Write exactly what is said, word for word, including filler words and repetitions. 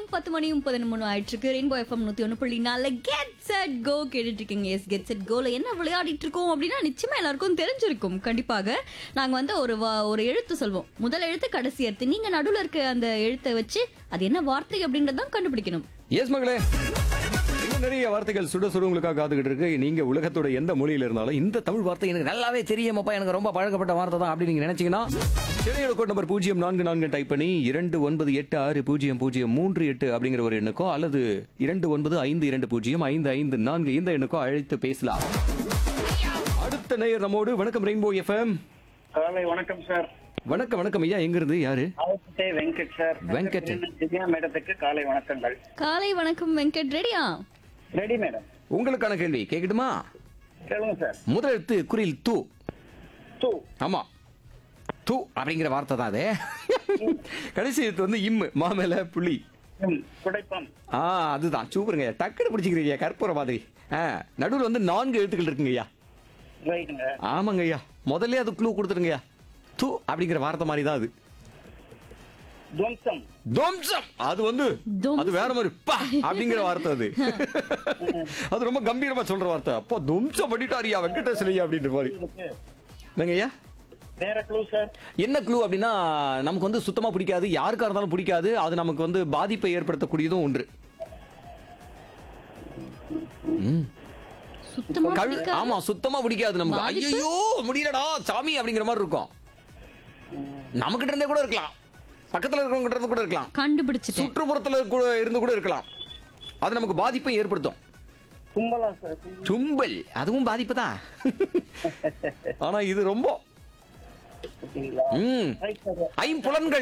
பத்து மணியும் பதினொன்று ஆயிட்டு இருக்கு. ரெயின்போ எஃப்எம் நூத்தி ஒன்று புள்ளி நாலு கெட் செட் கோ கேட்டுட்டு இருக்கீங்க. எஸ் கெட் செட் கோல என்ன விளையாடிட்டு இருக்கோம் அப்படின்னா நிச்சயமா எல்லாருக்கும் தெரிஞ்சிருக்கும். கண்டிப்பாக நாங்க வந்து ஒரு வா- ஒரு எழுத்து சொல்வோம். முதல் எழுத்து கடைசி எழுத்து. நீங்க நடுவுல இருக்க அந்த எழுத்தை வச்சு அது என்ன வார்த்தை அப்படின்றதான் கண்டுபிடிக்கணும். எஸ் மகளே, இன்னும் நிறைய வார்த்தைகள் சுட சுட உங்களுக்காக காத்துக்கிட்டு இருக்கு. நீங்க உலகத்தோட எந்த மொழியில இருந்தாலும் இந்த தமிழ் வார்த்தை எனக்கு நல்லாவே தெரியுமாப்பா, எனக்கு ரொம்ப பழக்கப்பட்ட வார்த்தை தான் அப்படின்னு நீங்க நினைச்சீங்கன்னா சென்னையோட கோட் நம்பர் பூஜ்ஜியம் நான்கு நான்கு டைப் பண்ணி இரண்டு ஒன்பது எட்டு ஆறு பூஜ்ஜியம் பூஜ்ஜியம் மூன்று எட்டு அப்படிங்கிற ஒரு எண்ணுக்கோ அல்லது இரண்டு ஒன்பது ஐந்து இரண்டு பூஜ்ஜியம் ஐந்து ஐந்து நான்கு இந்த எண்ணுக்கோ அழைத்து பேசலாம். அடுத்த நேயர் நம்மோடு. வணக்கம் ரெயின்போ எஃப்எம். காலை வணக்கம் சார். வணக்கம் வணக்கம் ஐயா, எங்க இருந்து யாரு? ஆவட்டே வெங்கட் சார். வெங்கட். திவ்யா மேடத்துக்கு காலை வணக்கங்கள். காலை வணக்கம் வெங்கட். ரெடியா? Ready madam. உங்களுக்கான கேள்வி கேட்கட்டுமா? கேளுங்க சார். முதல் எழுத்து குறில் தூ. தூ. ஆமா, தூ அப்படிங்கிற வார்த்தை தான் அது. கடைசி எழுத்து வந்து இம், மாமேல புலி. ம், குடைப்பம். ஆ அதுதான், சூப்பருங்க, டக்குனு பிடிச்சிக்கிறீங்க கற்பூர மாதிரி. ஆ நடுவில் வந்து நான்கு எழுத்துக்கள் இருக்குங்கய்யா. ரைட்டுங்க. ஆமாங்க ஐயா, முதல்ல அது க்ளூ கொடுத்துருங்கய்யா. தூ அப்படிங்கிற வார்த்தை மாதிரி தான் அது. துவம்சம். துவம்சம் அது வந்து துவம்சம். அது வேற மாதிரி பா அப்படிங்கிற வார்த்தை அது. அது ரொம்ப கம்பீரமா சொல்ற வார்த்தை. அப்போ துவம்சம் பண்ணிட்டாரியா வெங்கடேசனையா அப்படின்ற மாதிரி. என்னங்க ஐயா? வேற க்ளூ சார். என்ன க்ளூ அப்படின்னா, நமக்கு வந்து சுத்தமா பிடிக்காது, யாருக்கா இருந்தாலும் பிடிக்காது, அது நமக்கு வந்து பாதிப்பை ஏற்படுத்தக்கூடியதும் ஒன்று. ம். சுத்தமா கழு- பிடிக்காது. ஆமா, சுத்தமா பிடிக்காது நமக்கு. பாதிப்பு? ஐயோ முடியலடா சாமி அப்படிங்கிற மாதிரி இருக்கும். நமக்கிட்ட இருந்தே கூட இருக்கலாம், பக்கத்துல இருக்கிறவங்க கிட்ட இருந்து கூட இருக்கலாம், கண்டுபிடிச்சிட்டேன். சுற்றுப்புறத்துல கூட இருந்து கூட இருக்கலாம். அது நமக்கு பாதிப்பை ஏற்படுத்தும். தும்பலா சார். தும்பல் அதுவும் பாதிப்பு தான். ஆனா இது ரொம்ப ஓகேங்களா? ம் ரைட் சார். ஐம்புலன்கள்